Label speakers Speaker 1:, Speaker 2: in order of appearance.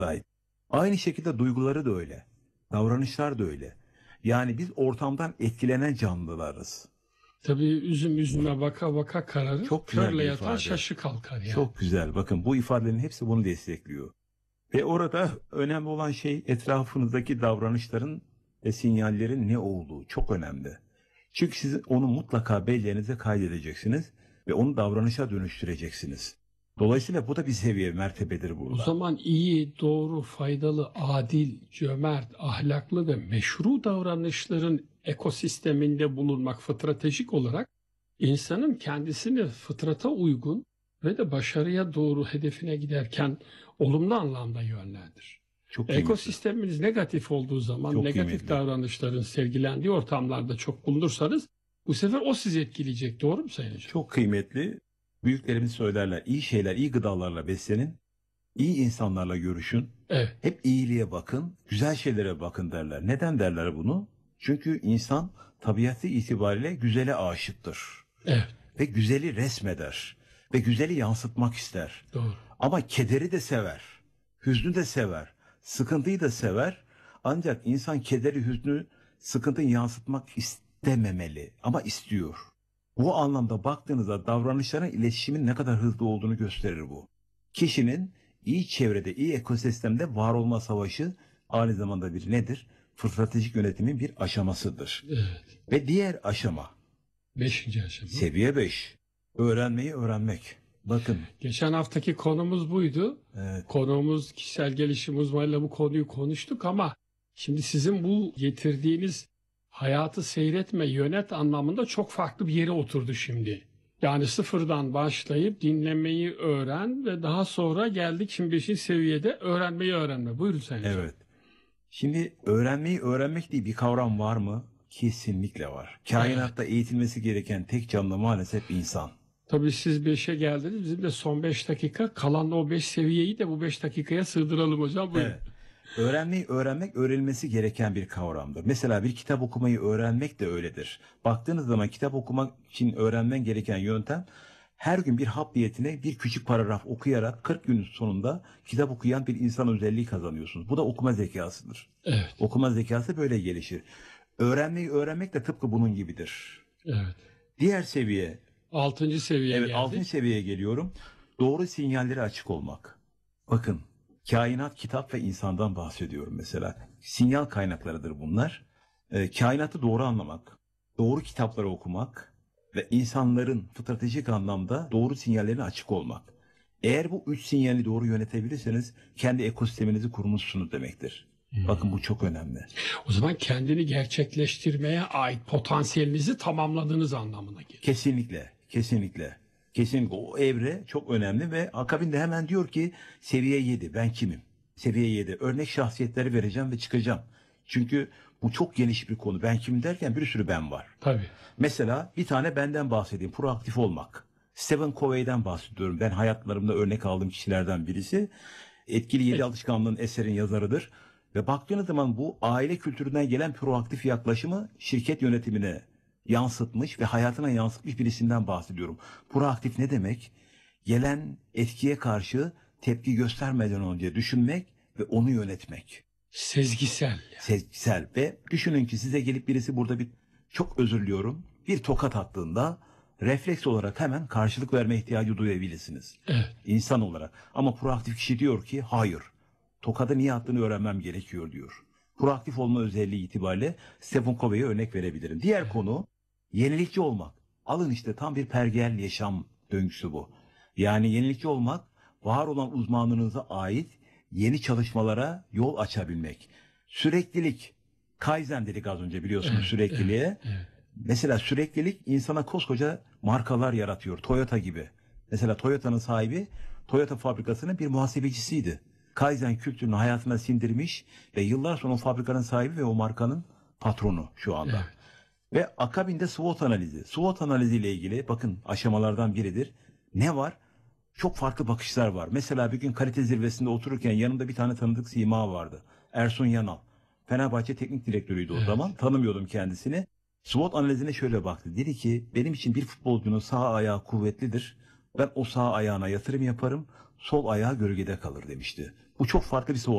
Speaker 1: ait. Aynı şekilde duyguları da öyle. Davranışlar da öyle. Yani biz ortamdan etkilenen canlılarız.
Speaker 2: Tabii üzüm üzüme baka baka kararır,
Speaker 1: Çok güzel
Speaker 2: körle
Speaker 1: bir
Speaker 2: yatan
Speaker 1: ifade.
Speaker 2: şaşı kalkar yani.
Speaker 1: Çok güzel. Bakın bu ifadelerin hepsi bunu destekliyor. Ve orada önemli olan şey etrafınızdaki davranışların ve sinyallerin ne olduğu çok önemli. Çünkü siz onu mutlaka belleğinize kaydedeceksiniz ve onu davranışa dönüştüreceksiniz. Dolayısıyla bu da bir seviye, mertebedir
Speaker 2: O
Speaker 1: burada.
Speaker 2: zaman iyi, doğru, faydalı, adil, cömert, ahlaklı ve meşru davranışların ekosisteminde bulunmak fıtratejik olarak insanın kendisini fıtrata uygun ve de başarıya doğru hedefine giderken olumlu anlamda yönlendirir.
Speaker 1: Çok kıymetli.
Speaker 2: Ekosisteminiz negatif olduğu zaman
Speaker 1: Çok
Speaker 2: negatif
Speaker 1: kıymetli.
Speaker 2: davranışların sergilendiği ortamlarda çok bulunursanız bu sefer o sizi etkileyecek. Doğru mu Sayın Hocam?
Speaker 1: Çok kıymetli. Büyüklerimiz söylerler, iyi şeyler, iyi gıdalarla beslenin, iyi insanlarla görüşün,
Speaker 2: Evet.
Speaker 1: hep iyiliğe bakın, güzel şeylere bakın derler. Neden derler bunu? Çünkü insan tabiatı itibariyle güzele aşıktır.
Speaker 2: Evet.
Speaker 1: Ve güzeli resmeder. Ve güzeli yansıtmak ister.
Speaker 2: Doğru.
Speaker 1: Ama kederi de sever. Hüznü de sever. Sıkıntıyı da sever. Ancak insan kederi, hüznü, sıkıntıyı yansıtmak istememeli. Ama istiyor. Bu anlamda baktığınızda davranışların iletişimin ne kadar hızlı olduğunu gösterir bu. Kişinin iyi çevrede, iyi ekosistemde var olma savaşı aynı zamanda bir nedir? Stratejik yönetimin bir aşamasıdır.
Speaker 2: Evet.
Speaker 1: Ve diğer aşama,
Speaker 2: 5. aşama.
Speaker 1: seviye 5. Öğrenmeyi öğrenmek. Bakın.
Speaker 2: Geçen haftaki konumuz buydu.
Speaker 1: Evet.
Speaker 2: Konuğumuz kişisel gelişim uzmanıyla bu konuyu konuştuk ama şimdi sizin bu getirdiğiniz hayatı seyretme, yönet anlamında çok farklı bir yere oturdu şimdi. Yani sıfırdan başlayıp dinlemeyi öğren ve daha sonra geldik şimdi 5. seviyede öğrenmeyi öğrenme. Buyurun Sayın Hocam.
Speaker 1: Evet. Şimdi öğrenmeyi öğrenmek diye bir kavram var mı? Kesinlikle var. Kainatta eğitilmesi gereken tek canlı maalesef insan.
Speaker 2: Tabii siz 5'e geldiniz. Bizim de son 5 dakika. Kalan o 5 seviyeyi de bu 5 dakikaya sığdıralım hocam. Buyurun.
Speaker 1: Evet. Öğrenmeyi öğrenmek öğrenilmesi gereken bir kavramdır. Mesela bir kitap okumayı öğrenmek de öyledir. Baktığınız zaman kitap okumak için öğrenmen gereken yöntem her gün bir hap niyetine bir küçük paragraf okuyarak 40 günün sonunda kitap okuyan bir insan özelliği kazanıyorsunuz. Bu da okuma zekasıdır.
Speaker 2: Evet.
Speaker 1: Okuma zekası böyle gelişir. Öğrenmeyi öğrenmek de tıpkı bunun gibidir.
Speaker 2: Evet.
Speaker 1: Diğer seviye,
Speaker 2: 6. seviyeye
Speaker 1: evet,
Speaker 2: geldik.
Speaker 1: 6. seviyeye geliyorum. Doğru sinyallere açık olmak. Bakın, kainat, kitap ve insandan bahsediyorum mesela. Sinyal kaynaklarıdır bunlar. Kainatı doğru anlamak, doğru kitapları okumak ve insanların stratejik anlamda doğru sinyallerine açık olmak. Eğer bu 3 sinyali doğru yönetebilirseniz kendi ekosisteminizi kurmuşsunuz demektir. Bakın bu çok önemli.
Speaker 2: O zaman kendini gerçekleştirmeye ait potansiyelinizi tamamladığınız anlamına gelir.
Speaker 1: Kesinlikle, kesinlikle. Kesinlikle o evre çok önemli ve akabinde hemen diyor ki seviye 7 ben kimim? Seviye 7 örnek şahsiyetleri vereceğim ve çıkacağım. Çünkü bu çok geniş bir konu. Ben kimim derken bir sürü ben var.
Speaker 2: Tabii.
Speaker 1: Mesela bir tane benden bahsedeyim. Proaktif olmak. Stephen Covey'den bahsediyorum. Ben hayatlarımda örnek aldığım kişilerden birisi. Etkili 7 alışkanlığın eserin yazarıdır. Ve baktığınız zaman bu aile kültüründen gelen proaktif yaklaşımı şirket yönetimine yansıtmış ve hayatına yansıtmış birisinden bahsediyorum. Proaktif ne demek? Gelen etkiye karşı tepki göstermeden önce düşünmek ve onu yönetmek.
Speaker 2: Sezgisel.
Speaker 1: Sezgisel ve düşünün ki size gelip birisi burada çok özür diliyorum bir tokat attığında refleks olarak hemen karşılık verme ihtiyacı duyabilirsiniz.
Speaker 2: Evet.
Speaker 1: İnsan olarak. Ama proaktif kişi diyor ki hayır. Tokadı niye attığını öğrenmem gerekiyor diyor. Proaktif olma özelliği itibariyle Stephen Covey'e örnek verebilirim. Diğer konu yenilikçi olmak. Alın işte tam bir pergel yaşam döngüsü bu. Yani yenilikçi olmak var olan uzmanlığınıza ait yeni çalışmalara yol açabilmek. Süreklilik. Kaizen dedik az önce biliyorsunuz
Speaker 2: Evet,
Speaker 1: sürekliliğe.
Speaker 2: evet.
Speaker 1: Mesela süreklilik insana koskoca markalar yaratıyor. Toyota gibi. Mesela Toyota'nın sahibi Toyota fabrikasının bir muhasebecisiydi. Kaizen kültürünü hayatına sindirmiş ve yıllar sonra o fabrikanın sahibi ve o markanın patronu şu anda.
Speaker 2: Evet.
Speaker 1: Ve akabinde SWOT analizi. SWOT analizi ile ilgili bakın aşamalardan biridir. Ne var? Çok farklı bakışlar var. Mesela bir gün kalite zirvesinde otururken yanımda bir tane tanıdık sima vardı. Ersun Yanal. Fenerbahçe teknik direktörüydü o zaman. Tanımıyordum kendisini. SWOT analizine şöyle baktı. Dedi ki benim için bir futbolcunun sağ ayağı kuvvetlidir. Ben o sağ ayağına yatırım yaparım. Sol ayağı gölgede kalır demişti. Bu çok farklı bir SWOT